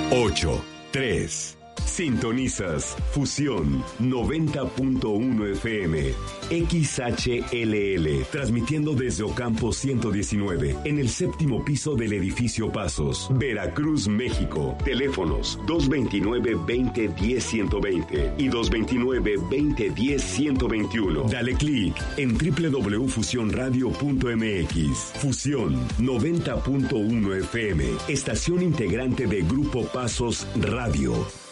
8, 3. Sintonizas Fusión 90.1 FM, XHLL, transmitiendo desde Ocampo 119, en el séptimo piso del edificio Pasos, Veracruz, México. Teléfonos 229-2010-120 y 229-2010-121. Dale clic en www.fusionradio.mx. Fusión 90.1 FM, estación integrante de Grupo Pasos Radio.